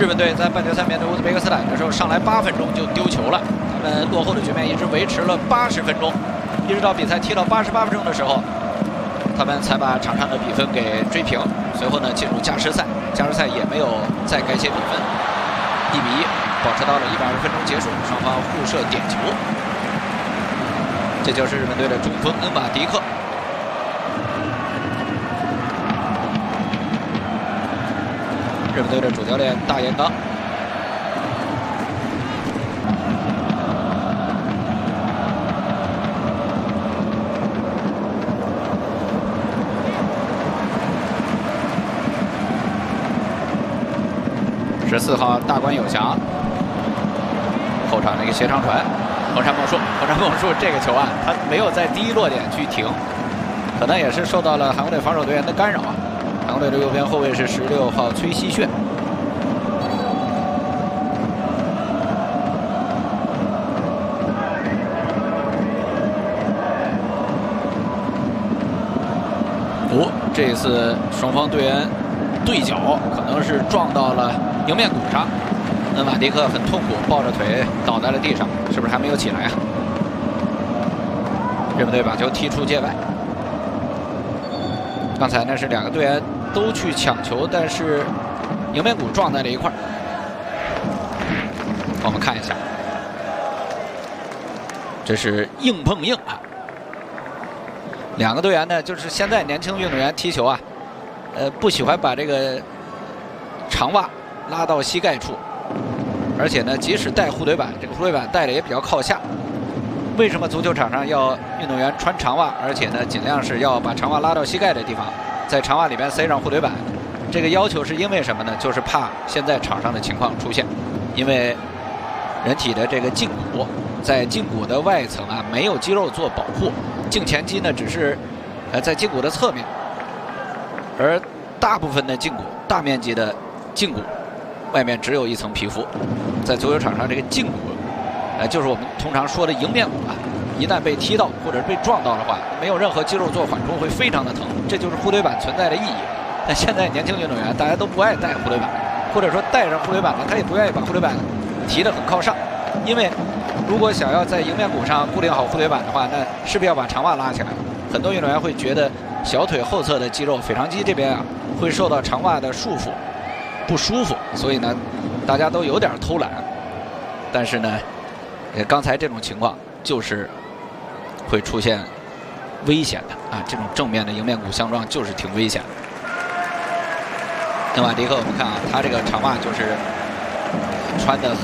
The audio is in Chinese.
日本队在半决赛面对乌兹别克斯坦的时候，上来8分钟就丢球了，他们落后的局面一直维持了80分钟，一直到比赛踢到88分钟的时候，他们才把场上的比分给追平。随后呢，进入加时赛，加时赛也没有再改写比分，1比1，保持到了120分钟结束，双方互射点球。这就是日本队的中锋恩瓦迪克。日本队的主教练大岩刚。14号大关有翔，后场的一个斜长传，横山梦树，这个球啊，他没有在第一落点去停，可能也是受到了韩国队防守队员的干扰啊。韩国队的右边后卫是16号崔熙炫。这一次双方队员对角，可能是撞到了迎面骨上，恩瓦迪克很痛苦，抱着腿倒在了地上，是不是还没有起来啊？日本队把球踢出界外。刚才呢是2个队员都去抢球，但是迎面骨撞在了一块儿。我们看一下，这是硬碰硬啊。2个队员呢，就是现在年轻运动员踢球啊，不喜欢把这个长袜拉到膝盖处，而且呢，即使带护腿板，这个护腿板带的也比较靠下。为什么足球场上要运动员穿长袜，而且呢，尽量是要把长袜拉到膝盖的地方，在长袜里面塞上护腿板？这个要求是因为什么呢？就是怕现在场上的情况出现，因为人体的这个胫骨在胫骨的外层啊没有肌肉做保护，胫前肌呢只是在胫骨的侧面，而大部分的胫骨、大面积的胫骨外面只有一层皮肤。在足球场上，这个胫骨就是我们通常说的迎面骨啊，一旦被踢到或者被撞到的话，没有任何肌肉做缓冲，会非常的疼。这就是护腿板存在的意义。但现在年轻运动员大家都不爱带护腿板，或者说带上护腿板呢，他也不愿意把护腿板提得很靠上，因为如果想要在迎面骨上固定好护腿板的话，那势必要把长袜拉起来。很多运动员会觉得小腿后侧的肌肉腓肠肌这边啊会受到长袜的束缚，不舒服，所以呢，大家都有点偷懒。但是呢，刚才这种情况就是会出现危险的啊！这种正面的迎面骨相撞就是挺危险的。恩瓦迪克，我们看啊，他这个长袜就是穿的